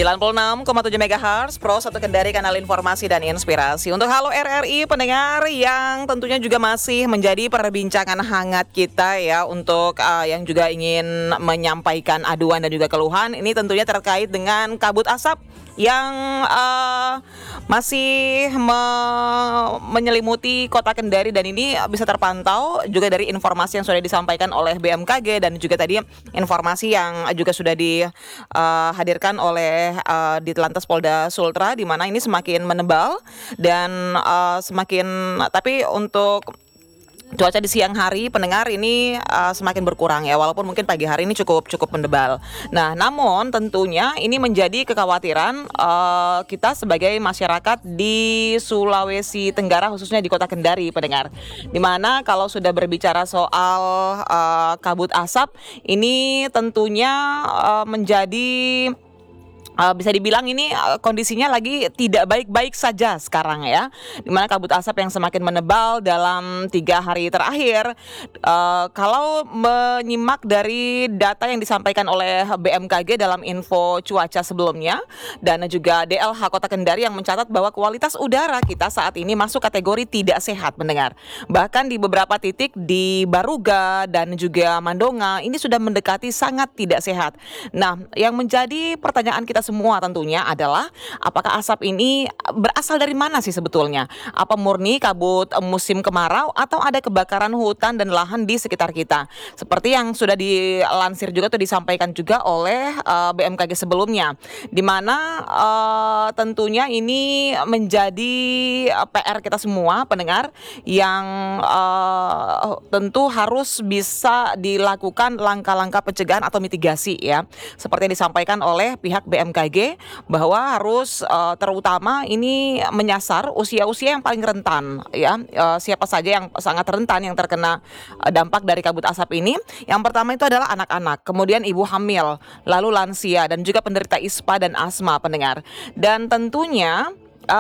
96,7 MHz Pro 1 Kendari, kanal informasi dan inspirasi. Untuk Halo RRI pendengar yang tentunya juga masih menjadi perbincangan hangat kita ya, untuk yang juga ingin menyampaikan aduan dan juga keluhan. Ini tentunya terkait dengan kabut asap yang masih menyelimuti kota Kendari, dan ini bisa terpantau juga dari informasi yang sudah disampaikan oleh BMKG dan juga tadi informasi yang juga sudah dihadirkan oleh Ditlantas Polda Sultra, di mana ini semakin menebal dan tapi untuk cuaca di siang hari pendengar ini semakin berkurang ya, walaupun mungkin pagi hari ini cukup menebal. Nah, namun tentunya ini menjadi kekhawatiran kita sebagai masyarakat di Sulawesi Tenggara, khususnya di Kota Kendari pendengar. Dimana kalau sudah berbicara soal kabut asap, ini tentunya menjadi bisa dibilang ini kondisinya lagi tidak baik-baik saja sekarang ya, dimana kabut asap yang semakin menebal dalam 3 hari terakhir. Kalau menyimak dari data yang disampaikan oleh BMKG dalam info cuaca sebelumnya dan juga DLH Kota Kendari yang mencatat bahwa kualitas udara kita saat ini masuk kategori tidak sehat mendengar. Bahkan di beberapa titik di Baruga dan juga Mandonga ini sudah mendekati sangat tidak sehat. Nah, yang menjadi pertanyaan kita semua tentunya adalah apakah asap ini berasal dari mana sih sebetulnya? Apa murni kabut musim kemarau atau ada kebakaran hutan dan lahan di sekitar kita? Seperti yang sudah dilansir juga atau disampaikan juga oleh BMKG sebelumnya, di mana tentunya ini menjadi PR kita semua pendengar yang tentu harus bisa dilakukan langkah-langkah pencegahan atau mitigasi ya, seperti yang disampaikan oleh pihak BMKG bahwa harus terutama ini menyasar usia-usia yang paling rentan ya. Siapa saja yang sangat rentan yang terkena dampak dari kabut asap ini? Yang pertama itu adalah anak-anak, kemudian ibu hamil, lalu lansia dan juga penderita ISPA dan asma pendengar. Dan tentunya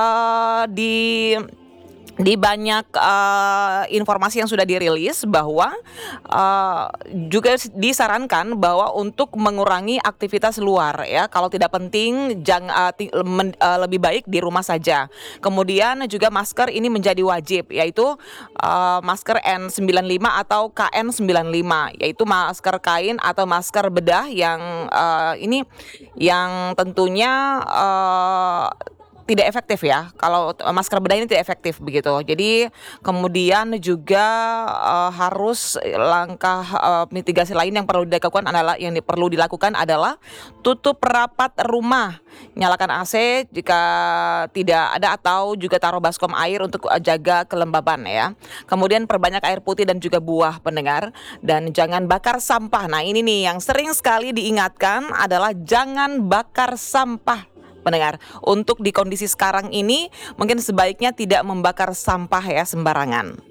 di banyak informasi yang sudah dirilis bahwa juga disarankan bahwa untuk mengurangi aktivitas luar ya, kalau tidak penting lebih baik di rumah saja. Kemudian juga masker ini menjadi wajib, yaitu masker N95 atau KN95, yaitu masker kain atau masker bedah yang ini yang tentunya tidak efektif ya. Kalau masker bedah ini tidak efektif begitu. Jadi kemudian juga harus langkah mitigasi lain yang perlu dilakukan adalah tutup rapat rumah, nyalakan AC jika tidak ada, atau juga taruh baskom air untuk jaga kelembaban ya. Kemudian perbanyak air putih dan juga buah pendengar, dan jangan bakar sampah. Nah, ini nih yang sering sekali diingatkan adalah jangan bakar sampah pendengar. Untuk di kondisi sekarang ini mungkin sebaiknya tidak membakar sampah ya sembarangan.